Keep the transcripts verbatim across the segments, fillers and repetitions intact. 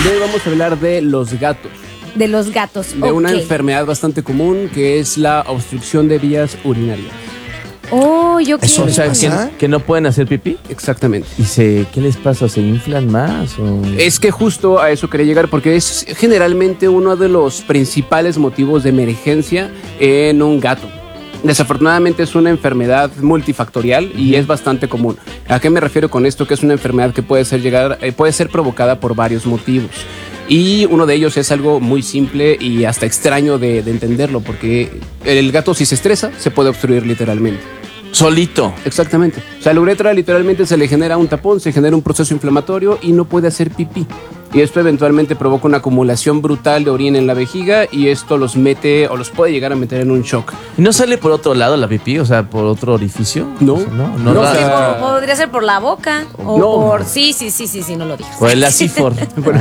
de hoy vamos a hablar de los gatos. De los gatos, De okay. una enfermedad bastante común que es la obstrucción de vías urinarias. Oh, yo ¿Eso quiero. o sea, que, que no pueden hacer pipí? Exactamente. ¿Y se, qué les pasa? ¿Se inflan más? O... Es que justo a eso quería llegar porque es generalmente uno de los principales motivos de emergencia en un gato. Desafortunadamente es una enfermedad multifactorial y es bastante común. ¿A qué me refiero con esto? Que es una enfermedad que puede ser, llegar, eh, puede ser provocada por varios motivos. Y uno de ellos es algo muy simple y hasta extraño de, de entenderlo, porque el gato si se estresa se puede obstruir literalmente. Solito. Exactamente. O sea, la uretra literalmente se le genera un tapón, se genera un proceso inflamatorio y no puede hacer pipí. Y esto eventualmente provoca una acumulación brutal de orina en la vejiga y esto los mete o los puede llegar a meter en un shock. ¿Y no sale por otro lado la pipí? O sea, por otro orificio. No. O sea, no, no, No, la- o sea, Po- Podría ser por la boca o No. por... Sí, sí, sí, sí, sí, no lo digas. Por el asifor. Bueno,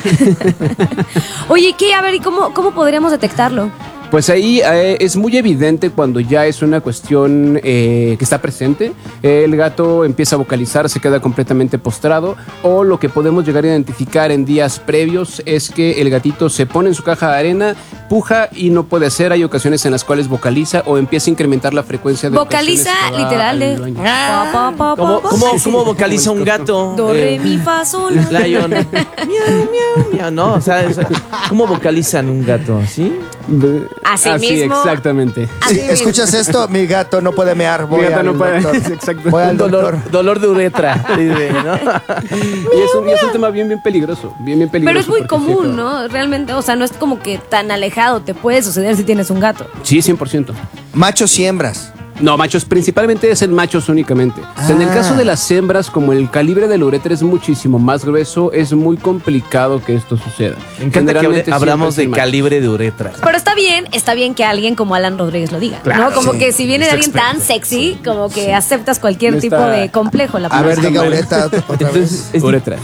Oye, ¿qué? A ver, ¿y cómo, cómo podríamos detectarlo? pues ahí eh, es muy evidente cuando ya es una cuestión eh, que está presente. El gato empieza a vocalizar, se queda completamente postrado, o lo que podemos llegar a identificar en días previos es que el gatito se pone en su caja de arena, puja y no puede hacer. Hay ocasiones en las cuales vocaliza o empieza a incremitar la frecuencia de Vocaliza ocasiones que va literal de... al baño. Pa, pa, pa, ¿Cómo, pa, cómo, pa. cómo vocaliza un gato? Do, re, Eh, mi, fa, sol. Lion. Miau, miau, miau. No, o sea, o sea, ¿cómo vocalizan un gato? ¿Así? Así Así, mismo. exactamente. Así Sí, mismo. ¿escuchas esto? Mi gato no puede mear. Voy Mi gato al no puede- doctor. Exacto. Voy al Un dolor, doctor. dolor de uretra. Dice, ¿no? Y es, un, y es un tema bien, bien peligroso. Bien, bien peligroso. Pero es muy porque común, sí, ¿no? Realmente, o sea, no es como que tan alejado. Te puede suceder si tienes un gato. Sí, cien por ciento. Machos y hembras. No, machos, principalmente es en machos únicamente. O sea, en el Ah. caso de las hembras, como el calibre de la uretra es muchísimo más grueso, es muy complicado que esto suceda. Me encanta que Generalmente hable- hablamos siempre de es en machos. calibre de uretra. Pero está bien, está bien que alguien como Alan Rodríguez lo diga, Claro, ¿no? Como sí. que si viene de Es alguien tan experto. sexy, como que aceptas cualquier Está- tipo de complejo. La A ver, palabra. diga Ureta otra vez. Es- Uretra.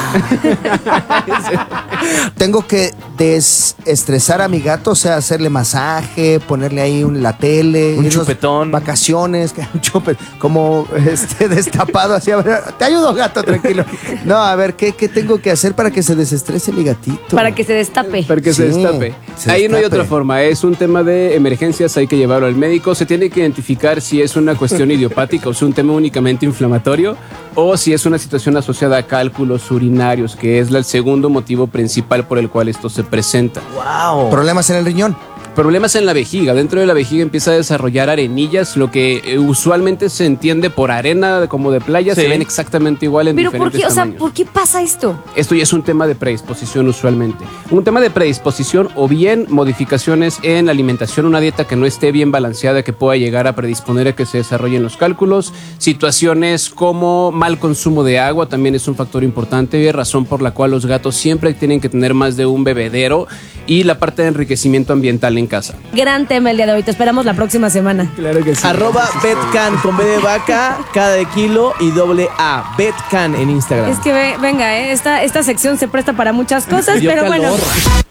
Tengo que desestresar a mi gato, o sea, hacerle masaje, ponerle ahí un, la tele. Un irnos chupetón. Vacaciones, que- un chupet, como este destapado así. A ver, te ayudo, gato, tranquilo. No, a ver, ¿qué, qué tengo que hacer para que se desestrese mi gatito? Para que se destape. Para que se Sí, destape. se Ahí no hay destape. otra forma. Es un tema de emergencias, hay que llevarlo al médico. Se tiene que identificar si es una cuestión idiopática o si es un tema únicamente inflamatorio o si es una situación asociada a cálculos urinarios, que es la- el segundo motivo principal por el cual esto se presenta. ¡Wow! Problemas en el riñón. Problemas en la vejiga. Dentro de la vejiga empieza a desarrollar arenillas, lo que eh, usualmente se entiende por arena como de playa, Sí. se ven exactamente igual en Pero ¿por diferentes qué? O sea, tamaños. ¿por qué pasa esto? Esto ya es un tema de predisposición usualmente. Un tema de predisposición o bien modificaciones en la alimentación, una dieta que no esté bien balanceada que pueda llegar a predisponer a que se desarrollen los cálculos. Situaciones como mal consumo de agua también es un factor importante y es razón por la cual los gatos siempre tienen que tener más de un bebedero y la parte de enriquecimiento ambiental en casa. Gran tema el día de hoy. Te esperamos la próxima semana. Claro que sí. Arroba Betcan con B de vaca, K de kilo y doble A. Betcan en Instagram. Es que ve- venga, ¿eh? esta, esta sección se presta para muchas cosas, Dio pero bueno. calor.